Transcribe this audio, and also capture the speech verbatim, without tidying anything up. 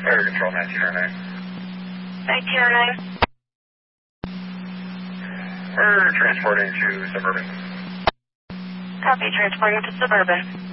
Fire Control nineteen oh nine. nineteen oh nine. We're transporting to Suburban. Copy, transporting to Suburban.